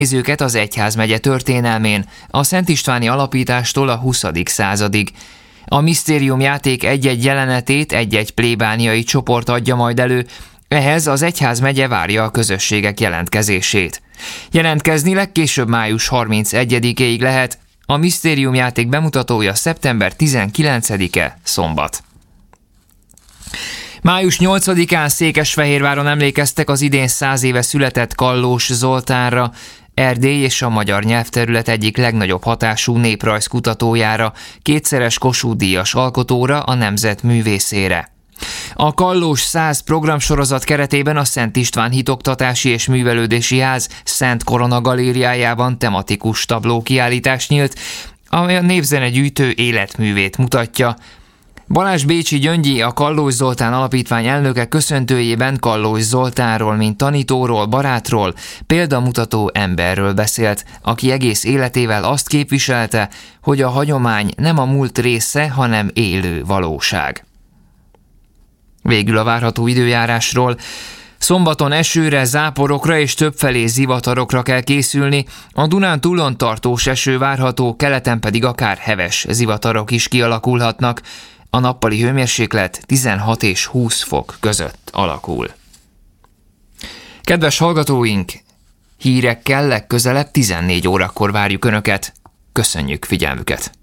nézőket az egyházmegye történelmén, a Szent Istváni alapítástól a 20. századig. A misztériumjáték egy-egy jelenetét egy-egy plébániai csoport adja majd elő, ehhez az egyházmegye várja a közösségek jelentkezését. Jelentkezni legkésőbb május 31-ig lehet, a misztériumjáték bemutatója szeptember 19-e szombat. Május 8-án Székesfehérváron emlékeztek az idén 100 éve született Kallós Zoltánra, Erdély és a magyar nyelvterület egyik legnagyobb hatású néprajzkutatójára, kétszeres Kossuth-díjas alkotóra, a nemzet művészére. A Kallós 100 programsorozat keretében a Szent István Hitoktatási és Művelődési Ház Szent Korona galériájában tematikus tablókiállítás nyílt, amely a népzenegyűjtő életművét mutatja. Balázs Bécsi Gyöngyi, a Kallós Zoltán Alapítvány elnöke köszöntőjében Kallós Zoltánról, mint tanítóról, barátról, példamutató emberről beszélt, aki egész életével azt képviselte, hogy a hagyomány nem a múlt része, hanem élő valóság. Végül a várható időjárásról. Szombaton esőre, záporokra és többfelé zivatarokra kell készülni, a Dunántúlon tartós eső várható, keleten pedig akár heves zivatarok is kialakulhatnak. A nappali hőmérséklet 16 és 20 fok között alakul. Kedves hallgatóink, hírekkel legközelebb 14 órakor várjuk Önöket. Köszönjük figyelmüket!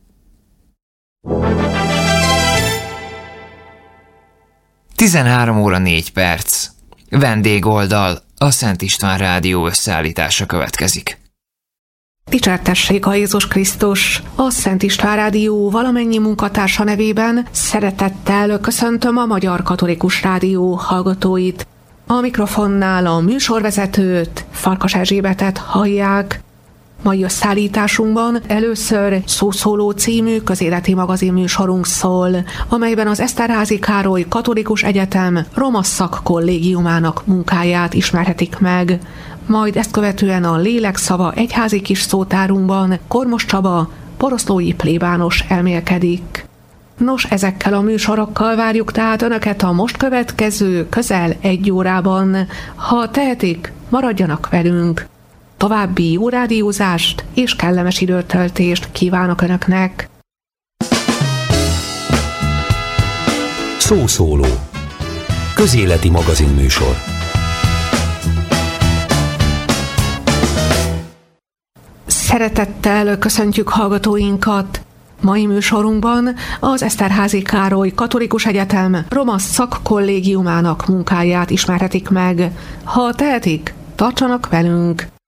13 óra 4 perc. Vendégoldal, a Szent István Rádió összeállítása következik. Dicsértessék a Jézus Krisztus! A Szent István Rádió valamennyi munkatársa nevében szeretettel köszöntöm a Magyar Katolikus Rádió hallgatóit. A mikrofonnál a műsorvezetőt, Farkas Erzsébetet hallják. Mai összeállításunkban először Szószóló című közéleti magazin műsorunk szól, amelyben az Eszterházy Károly Katolikus Egyetem Roma Szakkollégiumának munkáját ismerhetik meg. Majd ezt követően a Lélekszava egyházi kis szótárunkban Kormos Csaba, poroszlói plébános elmélkedik. Nos, ezekkel a műsorokkal várjuk tehát Önöket a most következő közel 1 órában. Ha tehetik, maradjanak velünk. További jó rádiózást és kellemes időtöltést kívánok Önöknek! Szószóló. Közéleti magazinműsor. Szeretettel köszöntjük hallgatóinkat! Mai műsorunkban az Eszterházy Károly Katolikus Egyetem Roma Szakkollégiumának munkáját ismerhetik meg. Ha tehetik, tartsanak velünk!